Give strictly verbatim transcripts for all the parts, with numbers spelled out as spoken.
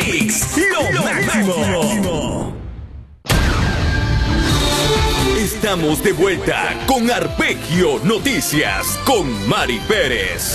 Mix, lo, lo máximo. máximo. Estamos de vuelta con Arpegio Noticias con Mari Pérez.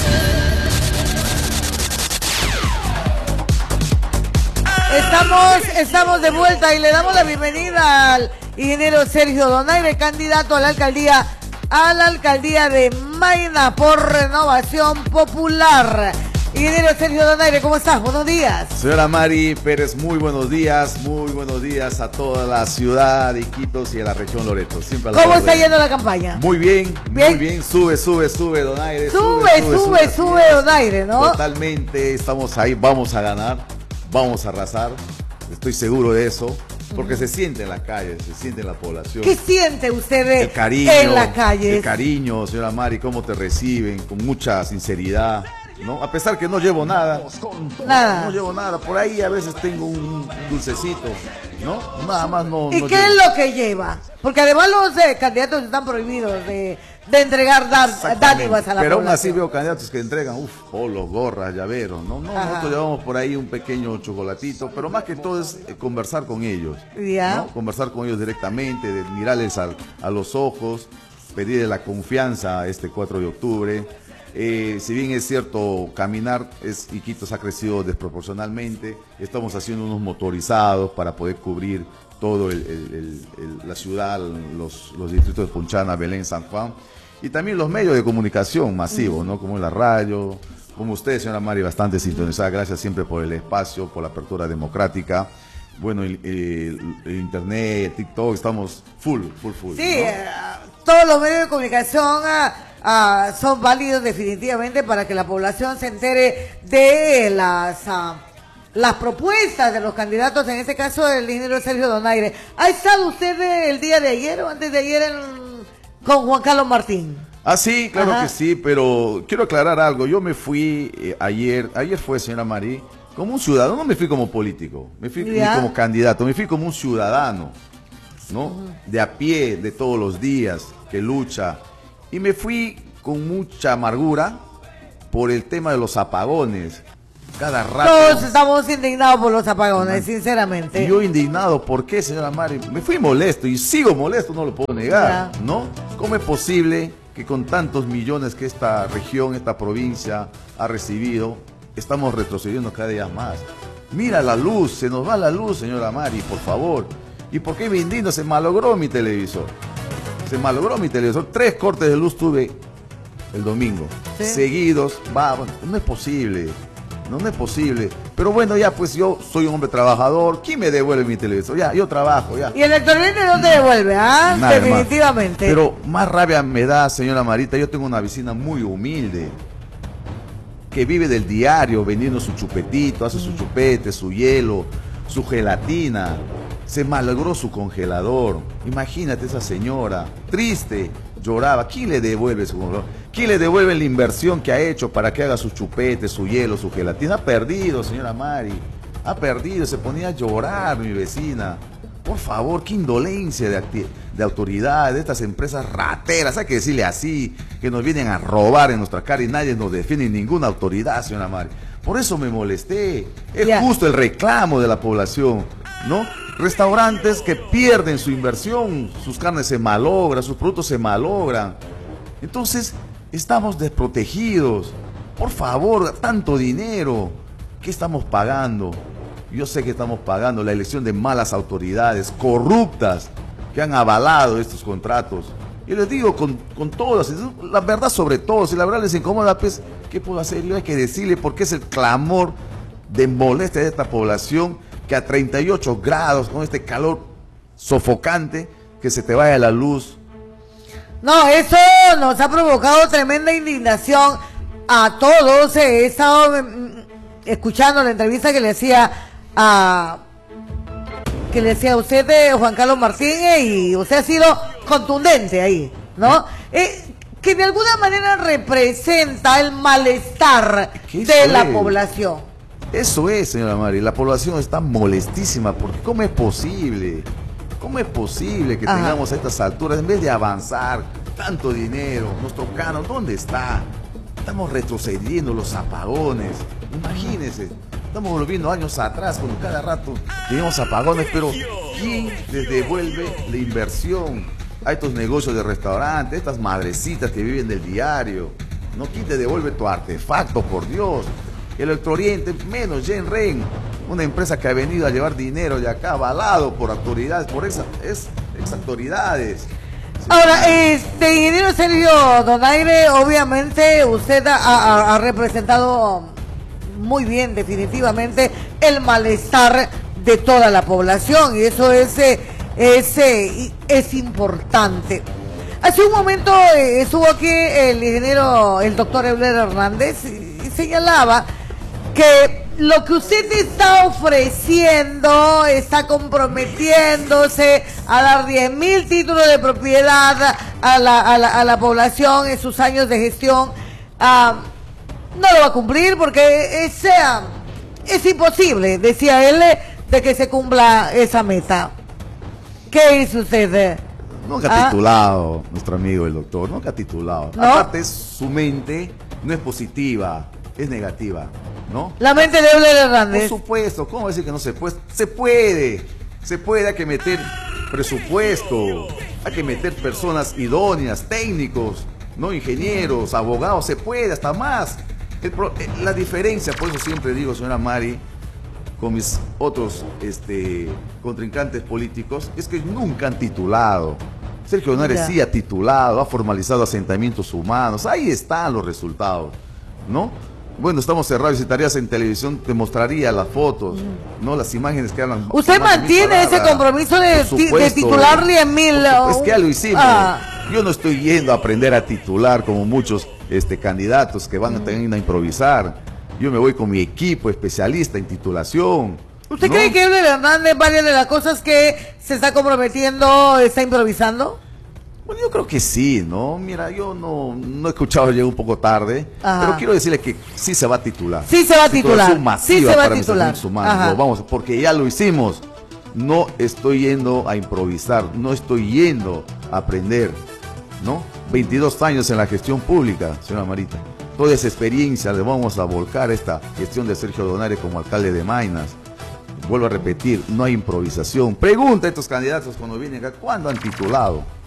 Estamos, estamos de vuelta y le damos la bienvenida al ingeniero Sergio Donaire, candidato a la alcaldía, a la alcaldía de Maina por Renovación Popular. Ingeniero Sergio Donaire, ¿cómo estás? Buenos días. Señora Mari Pérez, muy buenos días, muy buenos días a toda la ciudad de Iquitos y a la región Loreto. Siempre ¿Cómo está yendo la campaña? Muy bien, ¿Bien? muy bien, sube, sube, sube, Donaire. Sube, sube, sube, sube, sube Donaire, ¿no? Totalmente, estamos ahí, vamos a ganar, vamos a arrasar, estoy seguro de eso, porque se siente en la calle, se siente en la población. ¿Qué siente usted el cariño, en la calle? El cariño, señora Mari, cómo te reciben, con mucha sinceridad. ¿No? A pesar que no llevo nada, nada, no llevo nada, por ahí a veces tengo un dulcecito, ¿no? Nada más no. ¿Y no qué llevo. es lo que lleva? Porque además los eh, candidatos están prohibidos de, de entregar dar, dádivas a la Pero población. aún así veo candidatos que entregan, uff, polos, gorras, llaveros, ¿no? No, nosotros llevamos por ahí un pequeño chocolatito, pero más que todo es eh, conversar con ellos, ¿Ya? ¿no? Conversar con ellos directamente, de mirarles a, a los ojos, pedirles la confianza este cuatro de octubre. Eh, si bien es cierto, caminar, es, Iquitos ha crecido desproporcionalmente, estamos haciendo unos motorizados para poder cubrir todo el, el, el, el, la ciudad, los, los distritos de Punchana, Belén, San Juan, y también los medios de comunicación masivos, ¿no? Como la radio, como usted, señora Mari, bastante sintonizada, gracias siempre por el espacio, por la apertura democrática. Bueno, el, el, el internet, el TikTok, estamos full, full, full. Sí, ¿no? uh, todos los medios de comunicación uh, uh, son válidos definitivamente para que la población se entere de las uh, las propuestas de los candidatos, en este caso el ingeniero Sergio Donaire. ¿Ha estado usted el día de ayer o antes de ayer en, con Juan Carlos Martín? Ah, sí, claro Ajá. que sí, pero quiero aclarar algo. Yo me fui eh, ayer, ayer fue, señora Mari, como un ciudadano, no me fui como político, me fui ni como candidato, me fui como un ciudadano, ¿no? Uh-huh. De a pie, de todos los días, que lucha. Y me fui con mucha amargura por el tema de los apagones. Cada rato. Todos estamos indignados por los apagones, uh-huh. sinceramente. Y yo indignado, ¿por qué, señora Mari? Me fui molesto y sigo molesto, no lo puedo negar, yeah. ¿no? ¿Cómo es posible que con tantos millones que esta región, esta provincia ha recibido, estamos retrocediendo cada día más? Mira la luz, se nos va la luz, señora Mari, por favor. ¿Y por qué me indigno? Se malogró mi televisor. Se malogró mi televisor. Tres cortes de luz tuve el domingo. ¿Sí? Seguidos. Va, no es posible. No, no es posible. Pero bueno, ya pues yo soy un hombre trabajador. ¿Quién me devuelve mi televisor? Ya, yo trabajo, ya. ¿Y el electorante no te devuelve? Ah, Nada, definitivamente. Hermano. Pero más rabia me da, señora Marita. Yo tengo una vecina muy humilde, que vive del diario, vendiendo su chupetito, hace su chupete, su hielo, su gelatina. Se malogró su congelador. Imagínate esa señora, triste, lloraba. ¿Quién le devuelve su congelador? ¿Quién le devuelve la inversión que ha hecho para que haga su chupete, su hielo, su gelatina? Ha perdido, señora Mari, ha perdido. Se ponía a llorar mi vecina. Por favor, qué indolencia de, de autoridad, de estas empresas rateras, hay que decirle así, que nos vienen a robar en nuestra cara y nadie nos defiende, ninguna autoridad, señora Mari. Por eso me molesté. Es yeah. justo el reclamo de la población, ¿no? Restaurantes que pierden su inversión, sus carnes se malogran, sus productos se malogran. Entonces, estamos desprotegidos. Por favor, tanto dinero, ¿qué estamos pagando? Yo sé que estamos pagando la elección de malas autoridades, corruptas, que han avalado estos contratos. Yo les digo con, con todas, la verdad sobre todo, si la verdad les incomoda, pues, ¿qué puedo hacer? Yo hay que decirle porque es el clamor de molestia de esta población, que a treinta y ocho grados, con este calor sofocante, que se te vaya la luz. No, eso nos ha provocado tremenda indignación a todos. He estado escuchando la entrevista que le hacía a que le decía a usted de Juan Carlos Martínez y usted ha sido contundente ahí, ¿no? Eh, que de alguna manera representa el malestar de la población. Eso es, señora Mari, la población está molestísima porque ¿cómo es posible? ¿Cómo es posible que Ajá. tengamos a estas alturas, en vez de avanzar, tanto dinero, nuestro canon, ¿dónde está? Estamos retrocediendo, los apagones, imagínense. Estamos volviendo años atrás, cuando cada rato tenemos apagones, pero ¿quién les devuelve la inversión a estos negocios de restaurantes, estas madrecitas que viven del diario? ¿No? ¿Quién te devuelve tu artefacto, por Dios? Electrooriente, menos Genren, una empresa que ha venido a llevar dinero de acá, avalado por autoridades, por esas es, ex autoridades. Ahora, este ingeniero Sergio Donaire, obviamente usted ha, ha, ha representado muy bien, definitivamente, el malestar de toda la población, y eso es, es, es importante. Hace un momento eh, estuvo aquí el ingeniero, el doctor Euler Hernández, y, y señalaba que lo que usted está ofreciendo, está comprometiéndose a dar diez mil títulos de propiedad a la, a la, a la población en sus años de gestión, uh, no lo va a cumplir porque es, es imposible, decía él, de que se cumpla esa meta. ¿Qué dice usted? Nunca ha ¿Ah? titulado, nuestro amigo el doctor, nunca ha titulado. ¿No? Aparte, su mente no es positiva, es negativa, ¿no? La mente de Euler Hernández. Por supuesto, ¿cómo decir que no se puede? Se puede, se puede, hay que meter presupuesto, hay que meter personas idóneas, técnicos, no ingenieros, abogados, se puede, hasta más. El pro, la diferencia, por eso siempre digo, señora Mari, con mis otros este, contrincantes políticos, es que nunca han titulado. Sergio Donaire sí ha titulado, ha formalizado asentamientos humanos, ahí están los resultados, ¿no? Bueno, estamos cerrados y tareas en televisión, te mostraría las fotos, ¿no? Las imágenes que hablan. ¿Usted mantiene ese compromiso de, de titular diez mil? Pues que ya lo hicimos. Ah. Yo no estoy yendo a aprender a titular como muchos este, candidatos que van a tener a improvisar. Yo me voy con mi equipo especialista en titulación. ¿Usted ¿no? cree que Euler Hernández, varias de las cosas que se está comprometiendo, está improvisando? Bueno, yo creo que sí, ¿no? Mira, yo no, no he escuchado, llegué un poco tarde, Ajá. pero quiero decirle que sí se va a titular. Sí se va a titular. Masiva sí se va para a titular. Humanos, vamos, porque ya lo hicimos. No estoy yendo a improvisar, no estoy yendo a aprender, ¿no? veintidós años en la gestión pública, señora Marita. Toda esa experiencia le vamos a volcar a esta gestión de Sergio Donaire como alcalde de Maynas. Vuelvo a repetir, no hay improvisación. Pregunta a estos candidatos cuando vienen acá, ¿cuándo han titulado?